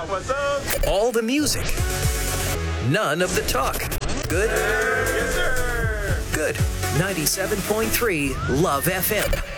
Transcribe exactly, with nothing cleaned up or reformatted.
What's up? All the music. None of the talk. Good? Yes, sir. Good. ninety-seven point three Love F M.